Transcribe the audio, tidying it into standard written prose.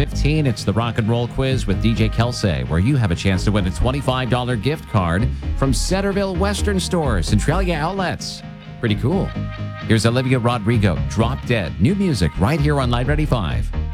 7:15. It's the Rock and Roll Quiz with DJ Kelsey, where you have a chance to win a $25 gift card from Centerville Western Store, Centralia Outlets. Pretty cool. Here's Olivia Rodrigo, Drop Dead. New music right here on Light Ready 5.